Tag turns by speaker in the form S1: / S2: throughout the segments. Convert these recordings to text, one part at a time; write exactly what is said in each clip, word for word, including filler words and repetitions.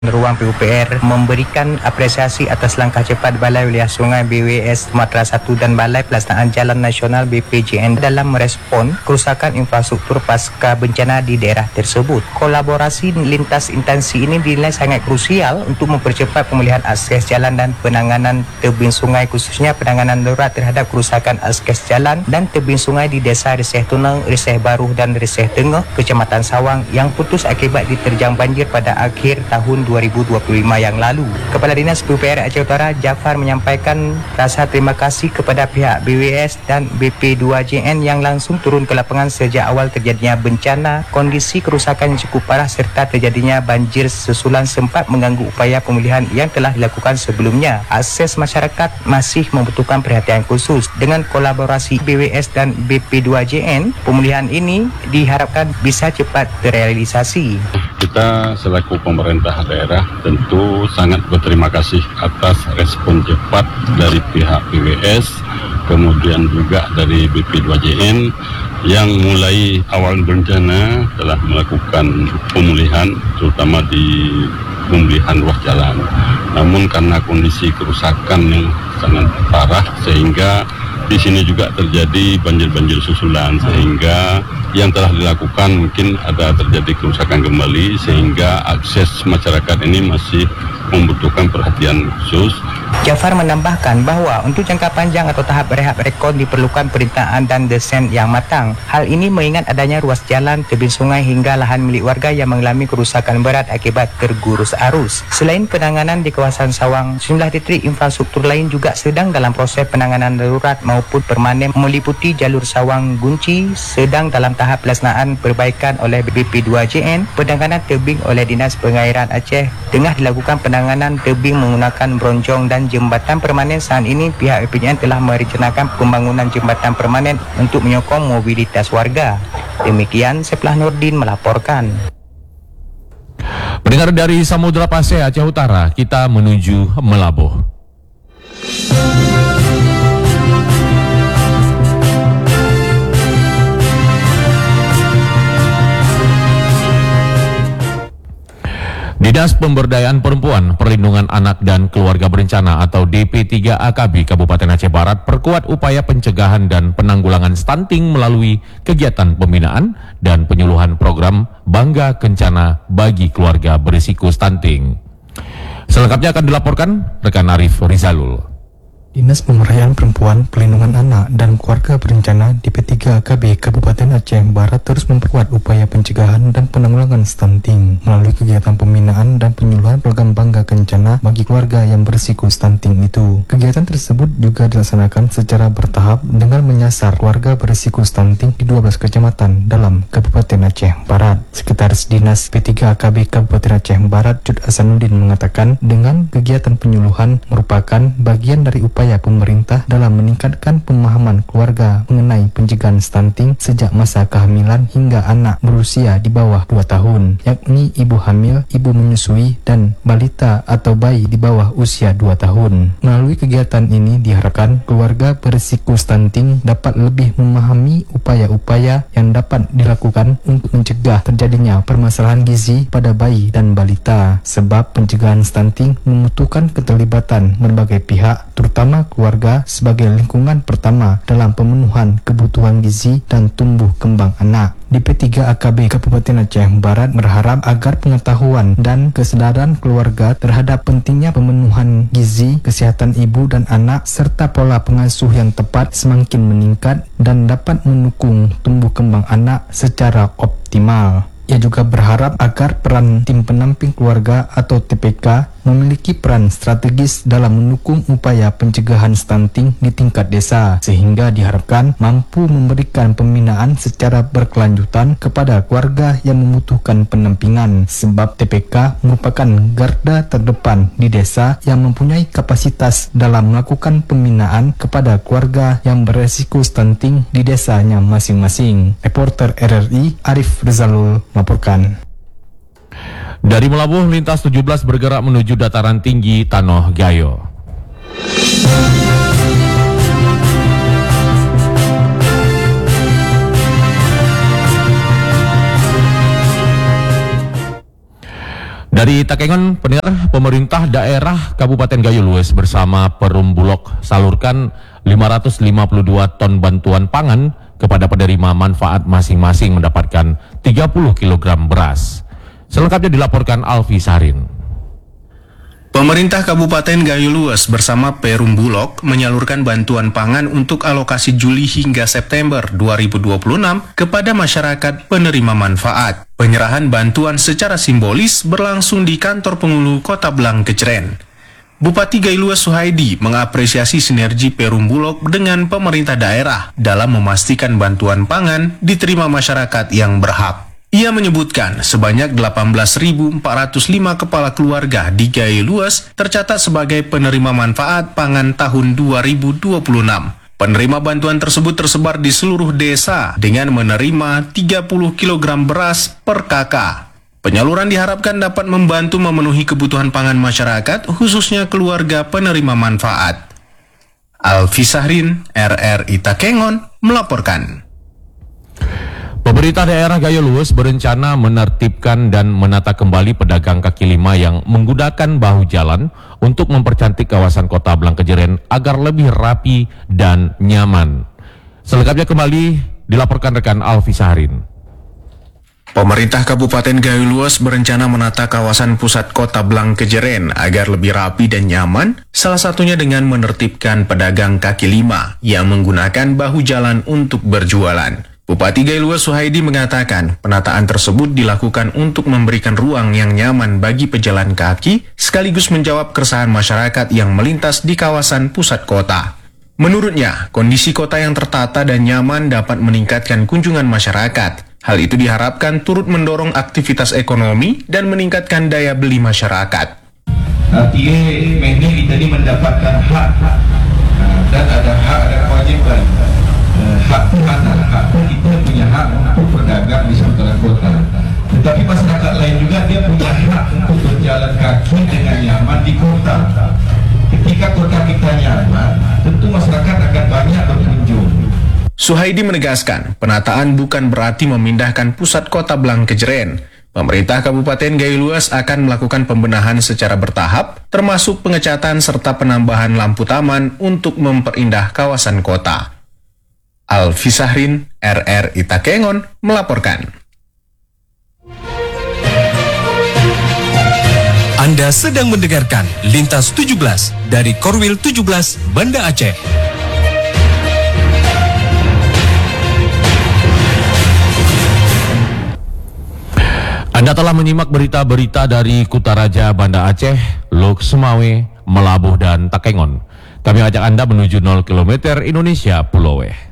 S1: Ruang P U P R memberikan apresiasi atas langkah cepat Balai Wilayah Sungai B W S Sumatera satu dan Balai Pelaksanaan Jalan Nasional B P J N dalam merespon kerusakan infrastruktur pasca bencana di daerah tersebut. Kolaborasi lintas instansi ini dinilai sangat krusial untuk mempercepat pemulihan akses jalan dan penanganan tebing sungai, khususnya penanganan darurat terhadap kerusakan akses jalan dan tebing sungai di Desa Reseh Tunang, Reseh Baru dan Reseh Tengah, Kecamatan Sawang yang putus akibat diterjang banjir pada akhir tahun dua ribu dua puluh lima yang lalu. Kepala Dinas P U P R Aceh Utara Jafar menyampaikan rasa terima kasih kepada pihak B W S dan B P dua J N yang langsung turun ke lapangan sejak awal terjadinya bencana. Kondisi kerusakan yang cukup parah serta terjadinya banjir susulan sempat mengganggu upaya pemulihan yang telah dilakukan sebelumnya. Akses masyarakat masih membutuhkan perhatian khusus. Dengan kolaborasi B W S dan B P dua J N, pemulihan ini diharapkan bisa cepat terrealisasi.
S2: Kita selaku pemerintah daerah tentu sangat berterima kasih atas respon cepat dari pihak B W S, kemudian juga dari B P dua J N yang mulai awal bencana telah melakukan pemulihan, terutama di pemulihan ruas jalan. Namun karena kondisi kerusakan yang sangat parah sehingga di sini juga terjadi banjir-banjir susulan, sehingga yang telah dilakukan mungkin ada terjadi kerusakan kembali sehingga akses masyarakat ini masih membutuhkan perhatian khusus.
S1: Jafar menambahkan bahwa untuk jangka panjang atau tahap rehab rekon diperlukan perencanaan dan desain yang matang. Hal ini mengingat adanya ruas jalan, tebing sungai hingga lahan milik warga yang mengalami kerusakan berat akibat tergurus arus. Selain penanganan di kawasan Sawang, sejumlah titik infrastruktur lain juga sedang dalam proses penanganan darurat maupun permanen meliputi jalur Sawang Gunci sedang dalam tahap pelaksanaan perbaikan oleh B P dua J N. Penanganan tebing oleh Dinas Pengairan Aceh tengah dilakukan penanganan tebing menggunakan bronjong dan jembatan permanen. Saat ini pihak B P J N telah merencanakan pembangunan jembatan permanen untuk menyokong mobilitas warga. Demikian Seplah Nurdin melaporkan.
S3: Pendengar dari Samudra Pasir Aceh Utara, kita menuju Melabuh. Dinas Pemberdayaan Perempuan, Perlindungan Anak dan Keluarga Berencana atau D P tiga A K B Kabupaten Aceh Barat perkuat upaya pencegahan dan penanggulangan stunting melalui kegiatan pembinaan dan penyuluhan program Bangga Kencana bagi keluarga berisiko stunting. Selengkapnya akan dilaporkan rekan Arif Rizalul.
S4: Dinas Pemberdayaan Perempuan, Perlindungan Anak dan Keluarga Berencana D P tiga A K B Kabupaten Aceh Barat terus memperkuat upaya pencegahan dan penanggulangan stunting melalui kegiatan pembinaan dan penyuluhan program Bangga Kencana bagi keluarga yang berisiko stunting itu. Kegiatan tersebut juga dilaksanakan secara bertahap dengan menyasar keluarga berisiko stunting di dua belas kecamatan dalam Kabupaten Aceh Barat. Sekretaris Dinas P tiga A K B Kabupaten Aceh Barat Jud Hasanuddin mengatakan dengan kegiatan penyuluhan merupakan bagian dari upaya upaya pemerintah dalam meningkatkan pemahaman keluarga mengenai pencegahan stunting sejak masa kehamilan hingga anak berusia di bawah dua tahun, yakni ibu hamil, ibu menyusui, dan balita atau bayi di bawah usia dua tahun. Melalui kegiatan ini diharapkan keluarga berisiko stunting dapat lebih memahami upaya-upaya yang dapat dilakukan untuk mencegah terjadinya permasalahan gizi pada bayi dan balita, sebab pencegahan stunting membutuhkan keterlibatan berbagai pihak, terutama keluarga sebagai lingkungan pertama dalam pemenuhan kebutuhan gizi dan tumbuh kembang anak. D P tiga A K B Kabupaten Aceh Barat berharap agar pengetahuan dan kesadaran keluarga terhadap pentingnya pemenuhan gizi, kesehatan ibu dan anak, serta pola pengasuh yang tepat semakin meningkat dan dapat mendukung tumbuh kembang anak secara optimal. Ia juga berharap agar peran tim pendamping keluarga atau T P K memiliki peran strategis dalam mendukung upaya pencegahan stunting di tingkat desa, sehingga diharapkan mampu memberikan pembinaan secara berkelanjutan kepada keluarga yang membutuhkan pendampingan, sebab T P K merupakan garda terdepan di desa yang mempunyai kapasitas dalam melakukan pembinaan kepada keluarga yang beresiko stunting di desanya masing-masing. Reporter R R I Arif Rizalul melaporkan.
S3: Dari Melabuh, lintas tujuh belas bergerak menuju dataran tinggi Tanoh Gayo. Dari Takengon, pendengar, pemerintah daerah Kabupaten Gayo Lues bersama Perum Bulog salurkan lima ratus lima puluh dua ton bantuan pangan kepada penerima manfaat masing-masing mendapatkan tiga puluh kilogram beras. Selengkapnya dilaporkan Alfi Sarin.
S5: Pemerintah Kabupaten Gayo Lues bersama Perum Bulog menyalurkan bantuan pangan untuk alokasi Juli hingga September dua ribu dua puluh enam kepada masyarakat penerima manfaat. Penyerahan bantuan secara simbolis berlangsung di kantor penghulu Kota Blang Keceren. Bupati Gayo Lues Suhaidi mengapresiasi sinergi Perum Bulog dengan pemerintah daerah dalam memastikan bantuan pangan diterima masyarakat yang berhak. Ia menyebutkan sebanyak delapan belas ribu empat ratus lima kepala keluarga di Gayo Lues tercatat sebagai penerima manfaat pangan tahun dua ribu dua puluh enam. Penerima bantuan tersebut tersebar di seluruh desa dengan menerima tiga puluh kilogram beras per kakak. Penyaluran diharapkan dapat membantu memenuhi kebutuhan pangan masyarakat, khususnya keluarga penerima manfaat. Alfi Sahrin, R R I Takengon, melaporkan.
S3: Pemerintah daerah Gayo Lues berencana menertibkan dan menata kembali pedagang kaki lima yang menggunakan bahu jalan untuk mempercantik kawasan Kota Blang Kejeren agar lebih rapi dan nyaman. Selengkapnya kembali dilaporkan rekan Alfi Saharin.
S5: Pemerintah Kabupaten Gayo Lues berencana menata kawasan pusat Kota Blang Kejeren agar lebih rapi dan nyaman, salah satunya dengan menertibkan pedagang kaki lima yang menggunakan bahu jalan untuk berjualan. Bupati Gayo Lues Suhaidi mengatakan penataan tersebut dilakukan untuk memberikan ruang yang nyaman bagi pejalan kaki sekaligus menjawab keresahan masyarakat yang melintas di kawasan pusat kota. Menurutnya, kondisi kota yang tertata dan nyaman dapat meningkatkan kunjungan masyarakat. Hal itu diharapkan turut mendorong aktivitas ekonomi dan meningkatkan daya beli masyarakat.
S6: Artinya memang kita ini mendapatkan hak dan ada hak ada kewajiban. Hak ada hak kita punya hak untuk berdagang di seputaran kota. Tetapi masyarakat lain juga dia punya hak untuk berjalan kaki dengan nyaman di kota. Ketika kota kita nyaman, tentu masyarakat akan banyak berkunjung.
S5: Suhaidi menegaskan, penataan bukan berarti memindahkan pusat Kota Blang Kejeren. Pemerintah Kabupaten Gayo Lues akan melakukan pembenahan secara bertahap, termasuk pengecatan serta penambahan lampu taman untuk memperindah kawasan kota. Alfi Sahrin, R R I Takengon, melaporkan.
S7: Anda sedang mendengarkan Lintas tujuh belas dari Korwil tujuh belas Banda Aceh.
S3: Anda telah menyimak berita-berita dari Kutaraja, Banda Aceh, Lok Semawe, Melabuh, dan Takengon. Kami ajak Anda menuju nol kilometer Indonesia Pulau Weh.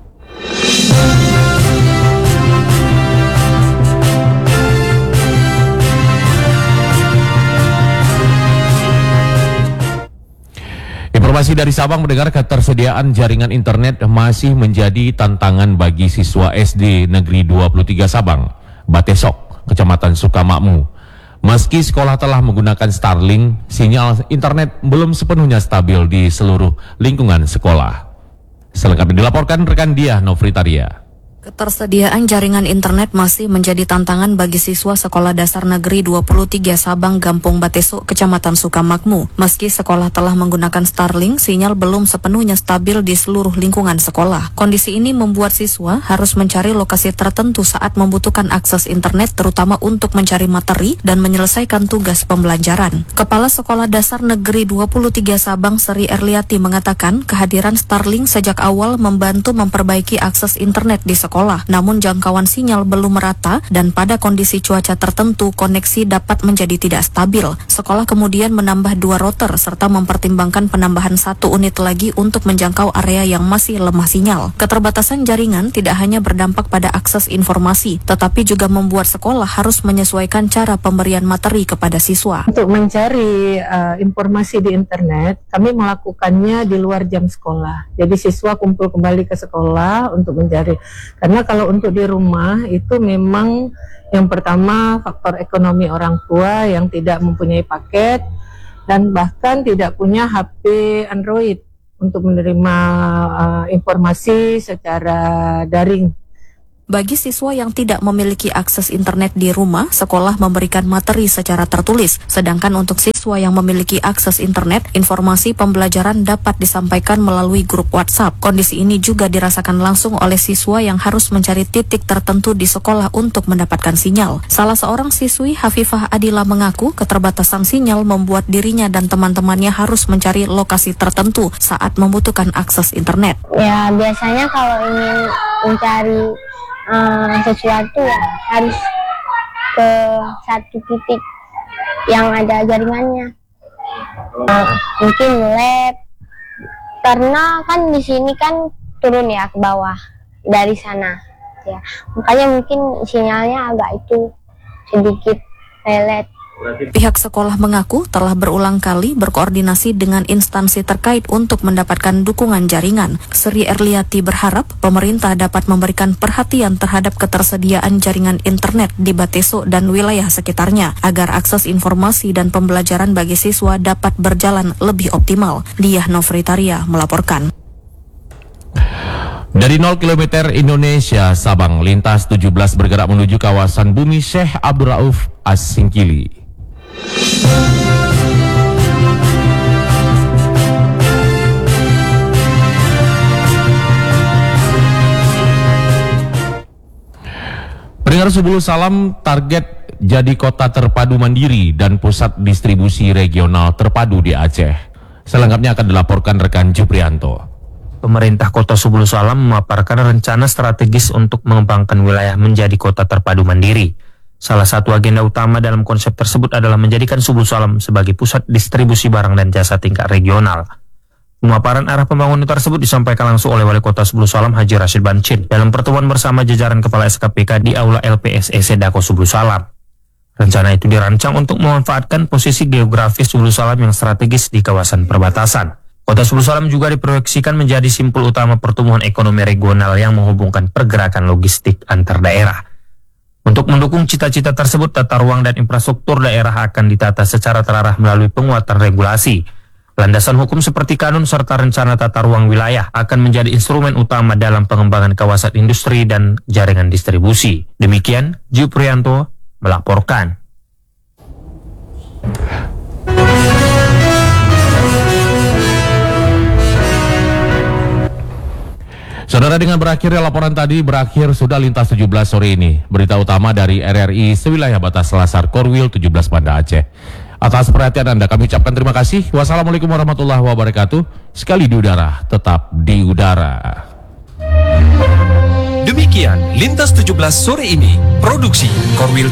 S3: Informasi dari Sabang mendengar ketersediaan jaringan internet masih menjadi tantangan bagi siswa S D Negeri dua puluh tiga Sabang, Batesok, Kecamatan Sukamakmu. Meski sekolah telah menggunakan Starlink, sinyal internet belum sepenuhnya stabil di seluruh lingkungan sekolah. Selengkapnya dilaporkan rekan Diah Novritaria.
S8: Ketersediaan jaringan internet masih menjadi tantangan bagi siswa Sekolah Dasar Negeri dua puluh tiga Sabang, Gampung Batesok, Kecamatan Sukamakmu. Meski sekolah telah menggunakan Starlink, sinyal belum sepenuhnya stabil di seluruh lingkungan sekolah. Kondisi ini membuat siswa harus mencari lokasi tertentu saat membutuhkan akses internet, terutama untuk mencari materi dan menyelesaikan tugas pembelajaran. Kepala Sekolah Dasar Negeri dua puluh tiga Sabang, Sri Erliati, mengatakan kehadiran Starlink sejak awal membantu memperbaiki akses internet di sekolah. sekolah, namun jangkauan sinyal belum merata dan pada kondisi cuaca tertentu koneksi dapat menjadi tidak stabil. Sekolah kemudian menambah dua router serta mempertimbangkan penambahan satu unit lagi untuk menjangkau area yang masih lemah sinyal. Keterbatasan jaringan tidak hanya berdampak pada akses informasi, tetapi juga membuat sekolah harus menyesuaikan cara pemberian materi kepada siswa.
S9: Untuk mencari uh, informasi di internet, kami melakukannya di luar jam sekolah. Jadi siswa kumpul kembali ke sekolah untuk mencari. Karena kalau untuk di rumah itu memang yang pertama faktor ekonomi orang tua yang tidak mempunyai paket dan bahkan tidak punya H P Android untuk menerima uh, informasi secara daring.
S8: Bagi siswa yang tidak memiliki akses internet di rumah, sekolah memberikan materi secara tertulis. Sedangkan untuk siswa yang memiliki akses internet, informasi pembelajaran dapat disampaikan melalui grup WhatsApp. Kondisi ini juga dirasakan langsung oleh siswa yang harus mencari titik tertentu di sekolah untuk mendapatkan sinyal. Salah seorang siswi, Hafifah Adila, mengaku keterbatasan sinyal membuat dirinya dan teman-temannya harus mencari lokasi tertentu saat membutuhkan akses internet.
S10: Ya, biasanya kalau ingin mencari uh, sesuatu ya harus ke satu titik yang ada jaringannya. Uh, mungkin lab, karena kan di sini kan turun ya ke bawah dari sana. Ya, makanya mungkin sinyalnya agak itu sedikit lelet.
S8: Pihak sekolah mengaku telah berulang kali berkoordinasi dengan instansi terkait untuk mendapatkan dukungan jaringan. Sri Erliati berharap pemerintah dapat memberikan perhatian terhadap ketersediaan jaringan internet di Bateso dan wilayah sekitarnya agar akses informasi dan pembelajaran bagi siswa dapat berjalan lebih optimal. Diah Novritaria melaporkan.
S3: Dari nol kilometer Indonesia, Sabang, lintas tujuh belas bergerak menuju kawasan Bumi Syekh Abdul Rauf As-Singkili. Pendengar Subulu Salam, target jadi kota terpadu mandiri dan pusat distribusi regional terpadu di Aceh. Selengkapnya akan dilaporkan rekan Juprianto.
S11: Pemerintah Kota Subulu Salam memaparkan rencana strategis untuk mengembangkan wilayah menjadi kota terpadu mandiri. Salah satu agenda utama dalam konsep tersebut adalah menjadikan Subulu Salam sebagai pusat distribusi barang dan jasa tingkat regional. Pemaparan arah pembangunan tersebut disampaikan langsung oleh Wali Kota Subulu Salam Haji Rashid Bancin dalam pertemuan bersama jajaran Kepala S K P K di Aula L P S E Sedako Subulu Salam. Rencana itu dirancang untuk memanfaatkan posisi geografis Subulu Salam yang strategis di kawasan perbatasan. Kota Subulu Salam juga diproyeksikan menjadi simpul utama pertumbuhan ekonomi regional yang menghubungkan pergerakan logistik antar daerah. Untuk mendukung cita-cita tersebut, tata ruang dan infrastruktur daerah akan ditata secara terarah melalui penguatan regulasi. Landasan hukum seperti kanun serta rencana tata ruang wilayah akan menjadi instrumen utama dalam pengembangan kawasan industri dan jaringan distribusi. Demikian, Juprianto melaporkan.
S3: Saudara, dengan berakhirnya laporan tadi, berakhir sudah lintas tujuh belas sore ini. Berita utama dari R R I sewilayah batas Selasar Korwil tujuh belas Banda Aceh. Atas perhatian Anda kami ucapkan terima kasih. Wassalamualaikum warahmatullahi wabarakatuh. Sekali di udara, tetap di udara.
S7: Demikian Lintas tujuh belas sore ini. Produksi Korwil